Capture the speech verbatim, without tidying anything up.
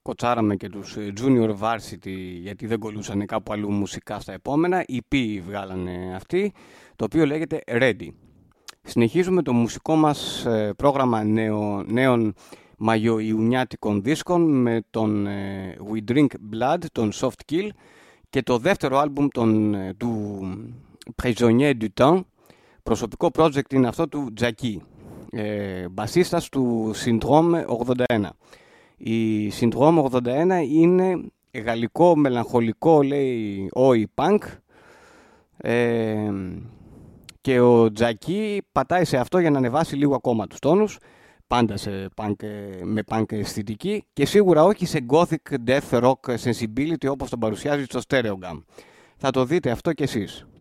κοτσάραμε και τους Junior Varsity γιατί δεν κολούσαν κάπου αλλού μουσικά στα επόμενα. ι πι βγάλανε αυτοί, το οποίο λέγεται Ready. Συνεχίζουμε το μουσικό μας ε, πρόγραμμα νέο, νέων μαγιοϊουνιάτικων δίσκων με τον ε, We Drink Blood, τον Soft Kill και το δεύτερο άλμπουμ τον, ε, του Prisonnier du Temps. Προσωπικό project είναι αυτό του Τζακί, ε, μπασίστας του Syndrome ογδόντα ένα. Η Syndrome ογδόντα ένα είναι γαλλικό μελαγχολικό, λέει, oi punk, ε, και ο Τζακί πατάει σε αυτό για να ανεβάσει λίγο ακόμα τους τόνους, πάντα σε punk, με punk αισθητική και σίγουρα όχι σε gothic death rock sensibility όπως τον παρουσιάζει στο Stereogam. Θα το δείτε αυτό κι εσείς.